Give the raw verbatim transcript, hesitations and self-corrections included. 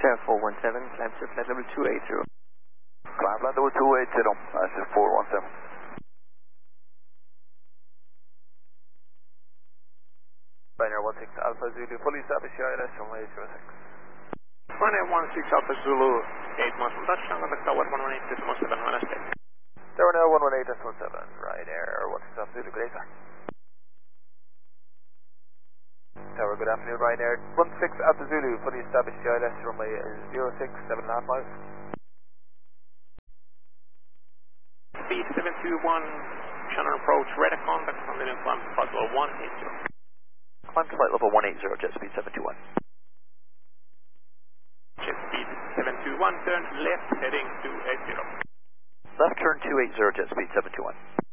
Air four one seven, climb to flight level two eighty. Climb flight level two eighty, that's just four one seven. Ryanair one six Alpha Zulu, fully established C I L S runway zero six. Ryanair one six Alpha Zulu, eight miles from touchdown, contact tower one one eight decimal seven, Ryanair state. Ryanair one one eight decimal seven, Ryanair one six Alpha Zulu, good day, sir. Tower, good afternoon, Ryanair one six Alpha Zulu, fully established C I L S runway zero six, seven and a half miles. Speed seven two one, Shannon approach, radar contact, from the climb to flight level one eighty. Climb to flight level one eighty, jet speed seven two one. Jet speed seven two one, turn left heading two eighty. Left turn two eighty, jet speed seven two one.